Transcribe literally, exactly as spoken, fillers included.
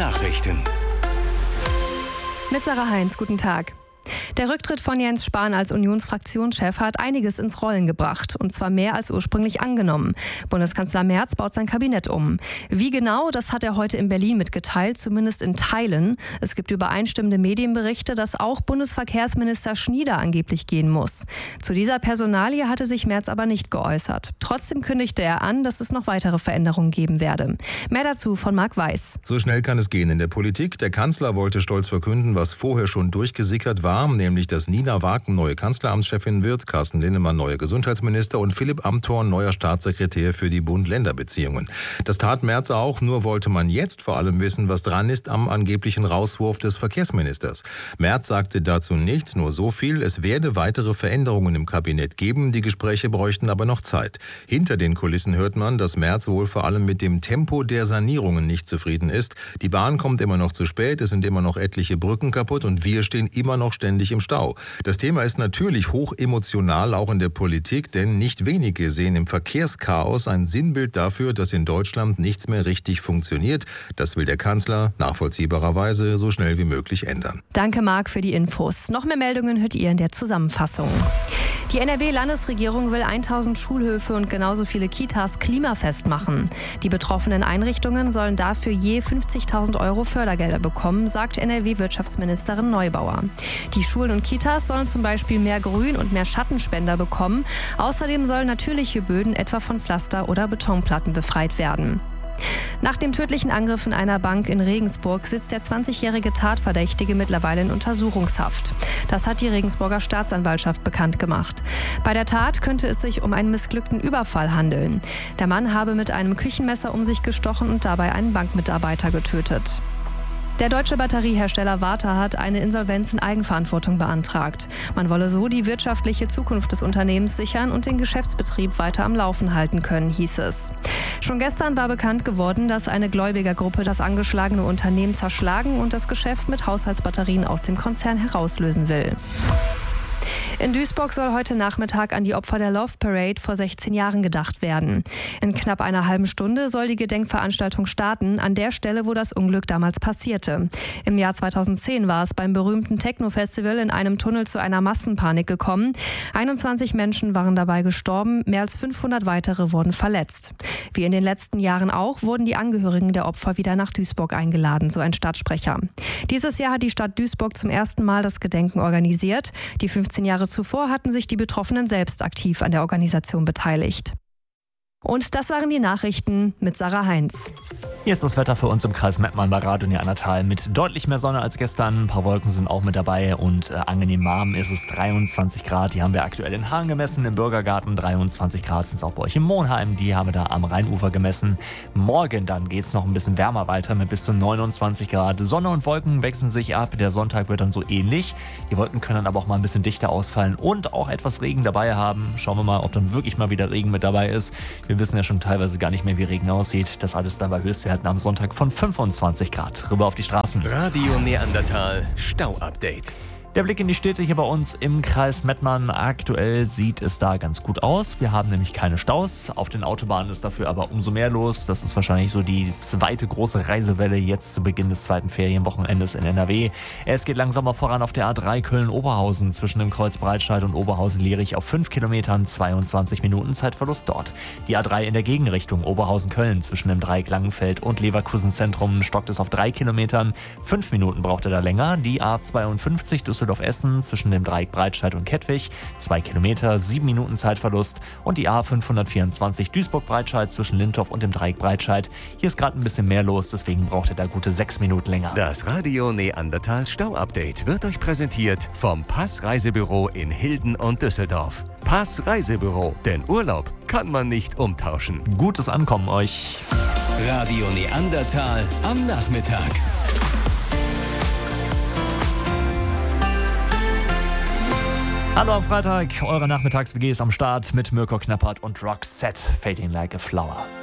Nachrichten. Mit Sarah Heinz, guten Tag. Der Rücktritt von Jens Spahn als Unionsfraktionschef hat einiges ins Rollen gebracht, und zwar mehr als ursprünglich angenommen. Bundeskanzler Merz baut sein Kabinett um. Wie genau, das hat er heute in Berlin mitgeteilt, zumindest in Teilen. Es gibt übereinstimmende Medienberichte, dass auch Bundesverkehrsminister Schnieder angeblich gehen muss. Zu dieser Personalie hatte sich Merz aber nicht geäußert. Trotzdem kündigte er an, dass es noch weitere Veränderungen geben werde. Mehr dazu von Marc Weiß. So schnell kann es gehen in der Politik. Der Kanzler wollte stolz verkünden, was vorher schon durchgesickert war, nämlich dass Nina Wagen neue Kanzleramtschefin wird, Carsten Linnemann neuer Gesundheitsminister und Philipp Amthorn neuer Staatssekretär für die Bund-Länder-Beziehungen. Das tat Merz auch, nur wollte man jetzt vor allem wissen, was dran ist am angeblichen Rauswurf des Verkehrsministers. Merz sagte dazu nichts, nur so viel: Es werde weitere Veränderungen im Kabinett geben, die Gespräche bräuchten aber noch Zeit. Hinter den Kulissen hört man, dass Merz wohl vor allem mit dem Tempo der Sanierungen nicht zufrieden ist. Die Bahn kommt immer noch zu spät, es sind immer noch etliche Brücken kaputt und wir stehen immer noch ständig im Stau. Das Thema ist natürlich hoch emotional, auch in der Politik, denn nicht wenige sehen im Verkehrschaos ein Sinnbild dafür, dass in Deutschland nichts mehr richtig funktioniert. Das will der Kanzler nachvollziehbarerweise so schnell wie möglich ändern. Danke, Marc, für die Infos. Noch mehr Meldungen hört ihr in der Zusammenfassung. Die N R W-Landesregierung will tausend Schulhöfe und genauso viele Kitas klimafest machen. Die betroffenen Einrichtungen sollen dafür je fünfzigtausend Euro Fördergelder bekommen, sagt N R W-Wirtschaftsministerin Neubauer. Die Schulen und Kitas sollen zum Beispiel mehr Grün- und mehr Schattenspender bekommen. Außerdem sollen natürliche Böden etwa von Pflaster- oder Betonplatten befreit werden. Nach dem tödlichen Angriff in einer Bank in Regensburg sitzt der zwanzigjährige Tatverdächtige mittlerweile in Untersuchungshaft. Das hat die Regensburger Staatsanwaltschaft bekannt gemacht. Bei der Tat könnte es sich um einen missglückten Überfall handeln. Der Mann habe mit einem Küchenmesser um sich gestochen und dabei einen Bankmitarbeiter getötet. Der deutsche Batteriehersteller Varta hat eine Insolvenz in Eigenverantwortung beantragt. Man wolle so die wirtschaftliche Zukunft des Unternehmens sichern und den Geschäftsbetrieb weiter am Laufen halten können, hieß es. Schon gestern war bekannt geworden, dass eine Gläubigergruppe das angeschlagene Unternehmen zerschlagen und das Geschäft mit Haushaltsbatterien aus dem Konzern herauslösen will. In Duisburg soll heute Nachmittag an die Opfer der Love Parade vor sechzehn Jahren gedacht werden. In knapp einer halben Stunde soll die Gedenkveranstaltung starten, an der Stelle, wo das Unglück damals passierte. Im Jahr zweitausendzehn war es beim berühmten Techno-Festival in einem Tunnel zu einer Massenpanik gekommen. einundzwanzig Menschen waren dabei gestorben, mehr als fünfhundert weitere wurden verletzt. Wie in den letzten Jahren auch, wurden die Angehörigen der Opfer wieder nach Duisburg eingeladen, so ein Stadtsprecher. Dieses Jahr hat die Stadt Duisburg zum ersten Mal das Gedenken organisiert. Die fünfzehn Jahre zuvor hatten sich die Betroffenen selbst aktiv an der Organisation beteiligt. Und das waren die Nachrichten mit Sarah Heinz. Hier ist das Wetter für uns im Kreis Mettmann bei Radio Neandertal mit deutlich mehr Sonne als gestern. Ein paar Wolken sind auch mit dabei und äh, angenehm warm ist es, dreiundzwanzig Grad. Die haben wir aktuell in Hagen gemessen, im Bürgergarten. dreiundzwanzig Grad sind es auch bei euch in Monheim. Die haben wir da am Rheinufer gemessen. Morgen dann geht es noch ein bisschen wärmer weiter mit bis zu neunundzwanzig Grad. Sonne und Wolken wechseln sich ab. Der Sonntag wird dann so ähnlich. Die Wolken können dann aber auch mal ein bisschen dichter ausfallen und auch etwas Regen dabei haben. Schauen wir mal, ob dann wirklich mal wieder Regen mit dabei ist. Wir wissen ja schon teilweise gar nicht mehr, wie Regen aussieht. Das alles dann bei Höchstwerten am Sonntag von fünfundzwanzig Grad. Rüber auf die Straßen. Radio Neandertal Stau-Update. Der Blick in die Städte hier bei uns im Kreis Mettmann. Aktuell sieht es da ganz gut aus. Wir haben nämlich keine Staus. Auf den Autobahnen ist dafür aber umso mehr los. Das ist wahrscheinlich so die zweite große Reisewelle jetzt zu Beginn des zweiten Ferienwochenendes in N R W. Es geht langsamer voran auf der A drei Köln-Oberhausen zwischen dem Kreuz Breitscheid und Oberhausen-Lierich auf fünf Kilometern, zweiundzwanzig Minuten Zeitverlust dort. Die A drei in der Gegenrichtung Oberhausen-Köln zwischen dem Dreieck Langenfeld und Leverkusen-Zentrum stockt es auf drei Kilometern. Fünf Minuten braucht er da länger. Die A zweiundfünfzig Düsseldorf-Essen zwischen dem Dreieck Breitscheid und Kettwig, zwei Kilometer, sieben Minuten Zeitverlust. Und die A fünfhundertvierundzwanzig Duisburg-Breitscheid zwischen Lindorf und dem Dreieck Breitscheid. Hier ist gerade ein bisschen mehr los, deswegen braucht er da gute sechs Minuten länger. Das Radio Neandertal Stau-Update wird euch präsentiert vom Pass Reisebüro in Hilden und Düsseldorf. Pass Reisebüro, denn Urlaub kann man nicht umtauschen. Gutes Ankommen euch. Radio Neandertal am Nachmittag. Hallo am Freitag, eure Nachmittags-W G ist am Start mit Mirko Knappert und Roxette, Fading Like a Flower.